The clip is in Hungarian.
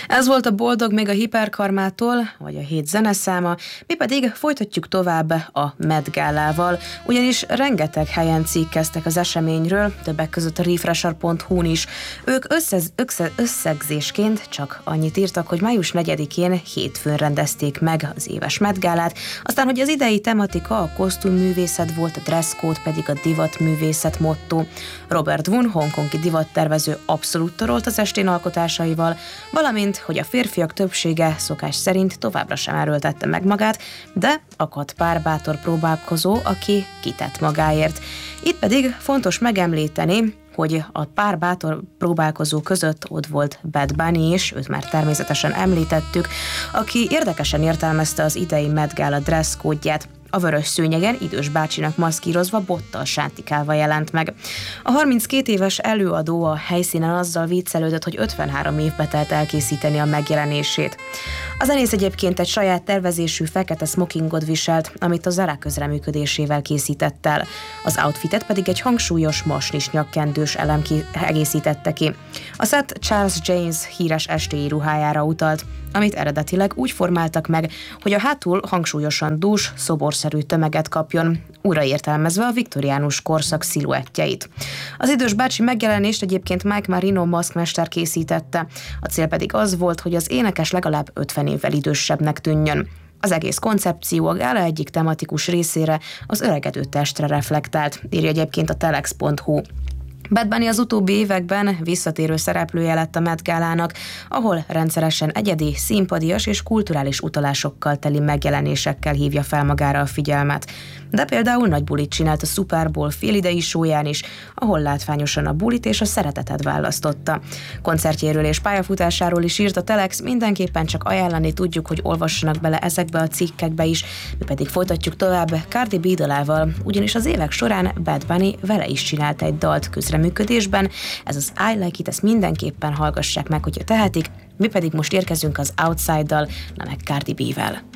Ez volt a Boldog még a Hiperkarmától, vagy a hét zeneszáma, mi pedig folytatjuk tovább a Met Gálával, ugyanis rengeteg helyen cikkeztek az eseményről, többek között a Refresher.hu-n is. Ők összegzésként csak annyit írtak, hogy május 4-én hétfőn rendezték meg az éves Met Gálát, aztán, hogy az idei tematika a kosztümművészet volt, a dresscode pedig a divatművészet motto. Robert Wun, hongkongi divattervező abszolút torolt az estén alkotásaival, valamint, hogy a férfiak többsége szokás szerint továbbra sem erőltette meg magát, de akadt pár bátor próbálkozó, aki kitett magáért. Itt pedig fontos megemlíteni, hogy a pár bátor próbálkozó között ott volt Bad Bunny is, őt már természetesen említettük, aki érdekesen értelmezte az idei Met Gala dresszkódját. A vörös szőnyegen idős bácsinak maszkírozva, bottal sántikálva jelent meg. A 32 éves előadó a helyszínen azzal viccelődött, hogy 53 évbe telt elkészíteni a megjelenését. A zenész egyébként egy saját tervezésű fekete smokingot viselt, amit a Zara közreműködésével készített el. Az outfitet pedig egy hangsúlyos masnis nyakkendős elem egészítette ki. A set Charles James híres estéi ruhájára utalt, amit eredetileg úgy formáltak meg, hogy a hátul hangsúlyosan dús, szoborszerű tömeget kapjon, újraértelmezve a viktoriánus korszak sziluettjeit. Az idős bácsi megjelenést egyébként Mike Marino maszkmester készítette, a cél pedig az volt, hogy az énekes legalább 50 évvel idősebbnek tűnjön. Az egész koncepció a gála egyik tematikus részére, az öregedő testre reflektált, írja egyébként a telex.hu. Bad Bunny az utóbbi években visszatérő szereplője lett a Met Gálának, ahol rendszeresen egyedi, színpadias és kulturális utalásokkal teli megjelenésekkel hívja fel magára a figyelmet. De például nagy bulit csinált a Super Bowl félidei showyán is, ahol látványosan a bulit és a szeretetet választotta. Koncertjéről és pályafutásáról is írt a Telex, mindenképpen csak ajánlani tudjuk, hogy olvassanak bele ezekbe a cikkekbe is, mi pedig folytatjuk tovább Cardi B dalával, ugyanis az évek során Bad Bunny vele is csinált egy dalt közreműködésben, ez az I Like It, ezt mindenképpen hallgassák meg, hogyha tehetik, mi pedig most érkezünk az Outside-dal, na meg Cardi B-vel.